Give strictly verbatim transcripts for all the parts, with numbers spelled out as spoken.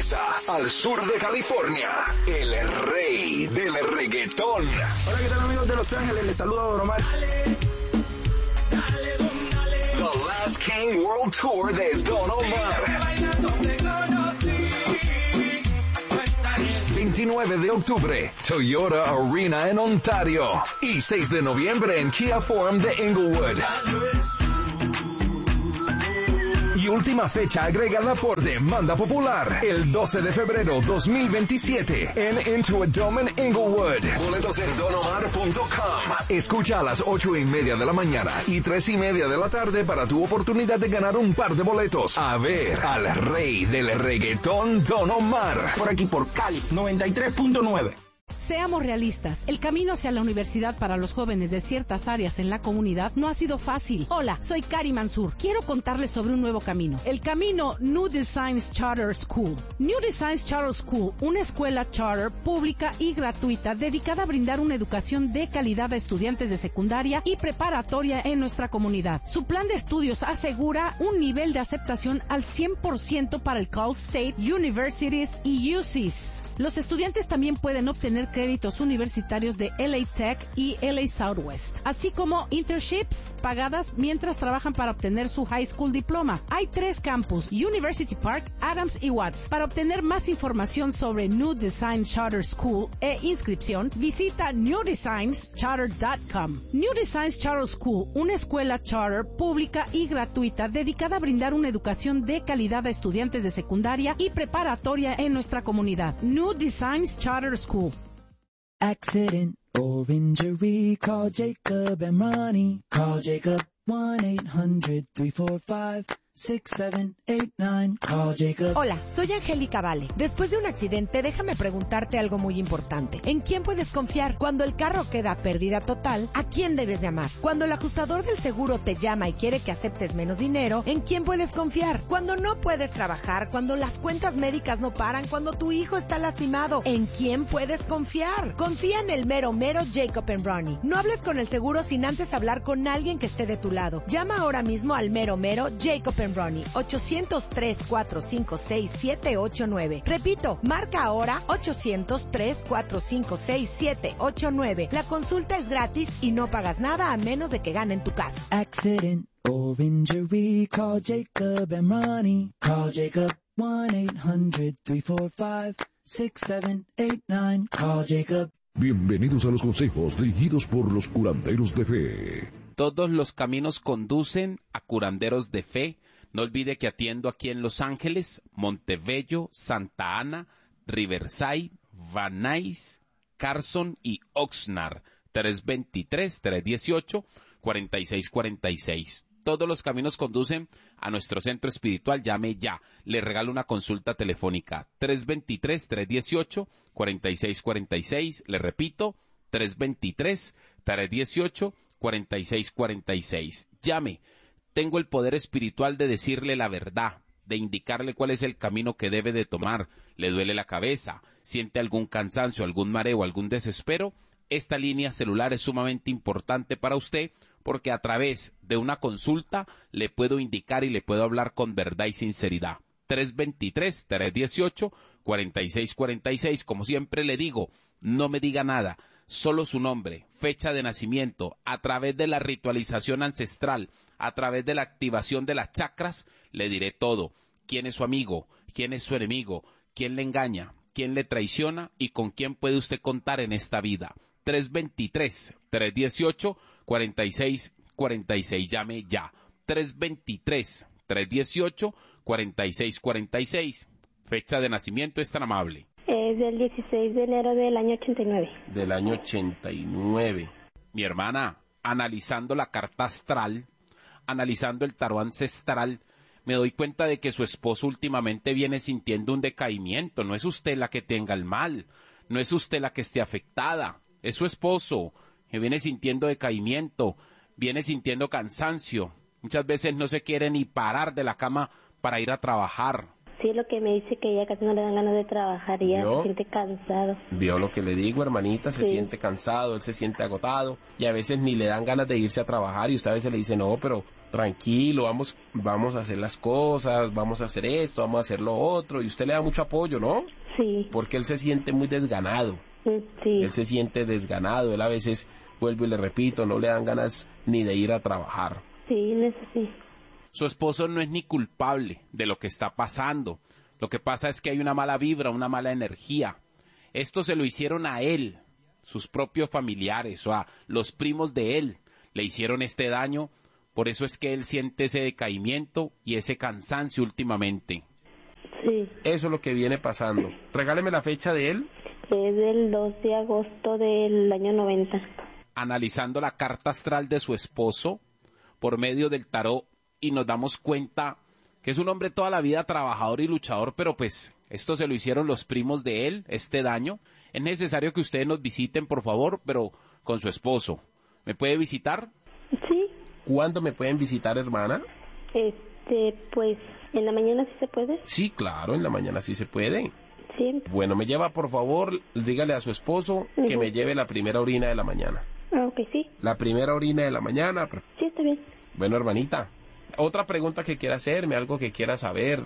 regresa al sur de California, el rey del reggaetón. Hola, ¿qué tal, amigos de Los Ángeles? Les saluda Don Omar. Dale, dale, don, dale. The Last King World Tour de Don Omar. veintinueve de octubre, Toyota Arena en Ontario. Y seis de noviembre en Kia Forum de Inglewood. Y última fecha agregada por demanda popular, el doce de febrero dos mil veintisiete en Into a Dome en Inglewood. Boletos en don omar punto com. Escucha a las ocho y media de la mañana y tres y media de la tarde para tu oportunidad de ganar un par de boletos a ver al rey del reggaetón, Don Omar. Por aquí por Cali noventa y tres punto nueve. Seamos realistas, el camino hacia la universidad para los jóvenes de ciertas áreas en la comunidad no ha sido fácil. Hola, soy Kari Mansur. Quiero contarles sobre un nuevo camino. El camino New Designs Charter School. New Designs Charter School, una escuela charter pública y gratuita dedicada a brindar una educación de calidad a estudiantes de secundaria y preparatoria en nuestra comunidad. Su plan de estudios asegura un nivel de aceptación al cien por ciento para el Cal State, Universities y U C S. Los estudiantes también pueden obtener créditos universitarios de L A Tech y L A Southwest, así como internships pagadas mientras trabajan para obtener su high school diploma. Hay tres campus, University Park, Adams y Watts. Para obtener más información sobre New Design Charter School e inscripción, visita new designs charter punto com. New Designs Charter School, una escuela charter pública y gratuita dedicada a brindar una educación de calidad a estudiantes de secundaria y preparatoria en nuestra comunidad. New Designs Charter School. Accident or injury, call Jacob and Ronnie. Call Jacob one eight hundred three four five six seven eight nine. Call Jacob. Hola, soy Angélica Vale. Después de un accidente, déjame preguntarte algo muy importante. ¿En quién puedes confiar? Cuando el carro queda pérdida total, ¿a quién debes llamar? Cuando el ajustador del seguro te llama y quiere que aceptes menos dinero, ¿en quién puedes confiar? Cuando no puedes trabajar, cuando las cuentas médicas no paran, cuando tu hijo está lastimado, ¿en quién puedes confiar? Confía en el mero mero Jacob and Ronnie. No hables con el seguro sin antes hablar con alguien que esté de tu lado. Llama ahora mismo al mero mero Jacob and Ronnie, ochocientos tres, cuatro cinco seis, siete ocho nueve. Repito, marca ahora ochocientos tres, cuatro cinco seis, siete ocho nueve. La consulta es gratis y no pagas nada a menos de que ganen tu caso. Accident or injury, call Jacob and Ronnie. Call Jacob one eight hundred three four five six seven eight nine. Call Jacob. Bienvenidos a los consejos dirigidos por los curanderos de fe. Todos los caminos conducen a curanderos de fe. No olvide que atiendo aquí en Los Ángeles, Montebello, Santa Ana, Riverside, Van Nuys, Carson y Oxnard. tres dos tres, tres uno ocho, cuatro seis cuatro seis. Todos los caminos conducen a nuestro centro espiritual. Llame ya. Le regalo una consulta telefónica. tres dos tres, tres uno ocho, cuatro seis cuatro seis. Le repito, tres dos tres, tres uno ocho, cuatro seis cuatro seis. Llame. Tengo el poder espiritual de decirle la verdad, de indicarle cuál es el camino que debe de tomar. Le duele la cabeza, siente algún cansancio, algún mareo, algún desespero. Esta línea celular es sumamente importante para usted porque a través de una consulta le puedo indicar y le puedo hablar con verdad y sinceridad. tres dos tres, tres uno ocho, cuatro seis cuatro seis. Como siempre le digo, no me diga nada, solo su nombre, fecha de nacimiento. A través de la ritualización ancestral, a través de la activación de las chakras, le diré todo. ¿Quién es su amigo? ¿Quién es su enemigo? ¿Quién le engaña? ¿Quién le traiciona? ¿Y con quién puede usted contar en esta vida? tres dos tres, tres uno ocho, cuatro seis cuatro seis. Llame ya. tres dos tres, tres uno ocho, cuatro seis cuatro seis. Fecha de nacimiento, es tan amable. Es del dieciséis de enero del año ochenta y nueve. Del año ochenta y nueve. Mi hermana, analizando la carta astral, analizando el tarot ancestral, me doy cuenta de que su esposo últimamente viene sintiendo un decaimiento. No es usted la que tenga el mal, no es usted la que esté afectada, es su esposo que viene sintiendo decaimiento, viene sintiendo cansancio. Muchas veces no se quiere ni parar de la cama para ir a trabajar. Sí, lo que me dice que ya casi no le dan ganas de trabajar y ya ¿Vio? se siente cansado. Vio lo que le digo, hermanita, se Sí. siente cansado, él se siente agotado y a veces ni le dan ganas de irse a trabajar y usted a veces le dice, no, pero tranquilo, vamos, vamos a hacer las cosas, vamos a hacer esto, vamos a hacer lo otro y usted le da mucho apoyo, ¿no? Sí. Porque él se siente muy desganado, Sí. él se siente desganado, él a veces, vuelvo y le repito, no le dan ganas ni de ir a trabajar. Sí, eso sí. Su esposo no es ni culpable de lo que está pasando. Lo que pasa es que hay una mala vibra, una mala energía. Esto se lo hicieron a él, sus propios familiares, o a los primos de él. Le hicieron este daño, por eso es que él siente ese decaimiento y ese cansancio últimamente. Sí. Eso es lo que viene pasando. Regáleme la fecha de él. Es del dos de agosto del año noventa. Analizando la carta astral de su esposo por medio del tarot y nos damos cuenta que es un hombre toda la vida trabajador y luchador, pero pues esto se lo hicieron los primos de él, este daño. Es necesario que ustedes nos visiten, por favor, pero con su esposo. ¿Me puede visitar? Sí. ¿Cuándo me pueden visitar, hermana? Este, pues, ¿en la mañana sí se puede? Sí, claro, en la mañana sí se puede. Sí. Bueno, me lleva, por favor, dígale a su esposo que Ujú. me lleve la primera orina de la mañana. Ah, ok, sí. La primera orina de la mañana. Sí, está bien. Bueno, hermanita, otra pregunta que quiera hacerme, algo que quiera saber.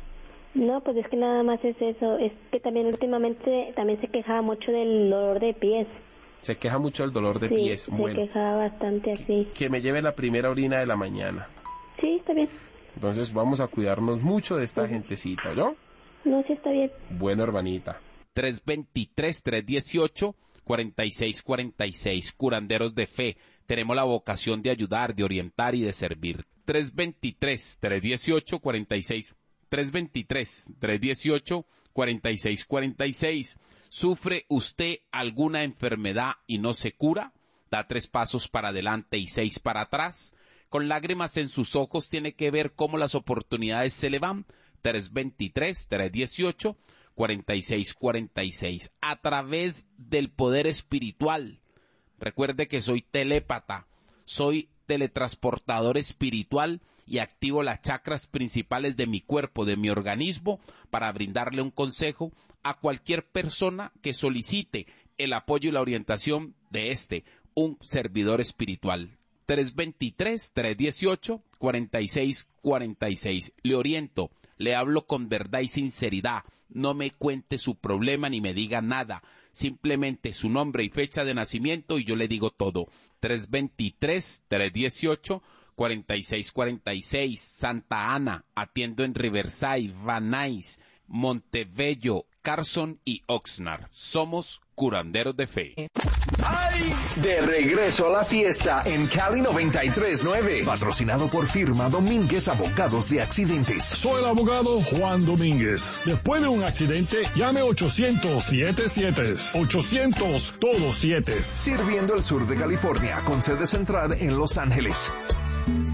No, pues es que nada más es eso. Es que también últimamente también se quejaba mucho del dolor de pies. Se queja mucho del dolor de sí, pies. se Bueno, quejaba bastante así. que me lleve la primera orina de la mañana. Sí, está bien. Entonces vamos a cuidarnos mucho de esta gentecita, ¿yo? No, sí está bien. Bueno, hermanita. tres dos tres, tres uno ocho, cuatro seis cuatro seis, Curanderos de Fe. Tenemos la vocación de ayudar, de orientar y de servir. tres dos tres, tres uno ocho, cuatro seis, tres dos tres, tres uno ocho, cuatro seis cuatro seis. ¿Sufre usted alguna enfermedad y no se cura? Da tres pasos para adelante y seis para atrás. Con lágrimas en sus ojos tiene que ver cómo las oportunidades se le van. tres dos tres, tres uno ocho, cuatro seis cuatro seis. A través del poder espiritual. Recuerde que soy telépata, soy teletransportador espiritual y activo las chakras principales de mi cuerpo, de mi organismo, para brindarle un consejo a cualquier persona que solicite el apoyo y la orientación de este, un servidor espiritual. tres dos tres, tres uno ocho, cuatro seis cuatro seis. Le oriento, le hablo con verdad y sinceridad. No me cuente su problema ni me diga nada. Simplemente su nombre y fecha de nacimiento y yo le digo todo. tres dos tres, tres uno ocho, cuatro seis cuatro seis. Santa Ana, atiendo en Riverside, Van Nuys, Montebello, Carson y Oxnard. Somos Curanderos de Fe. ¡Ay! De regreso a la fiesta en Cali noventa y tres punto nueve. Patrocinado por firma Domínguez Abogados de Accidentes. Soy el abogado Juan Domínguez. Después de un accidente, llame ochocientos siete siete. ochocientos todos siete. Sirviendo el sur de California con sede central en Los Ángeles.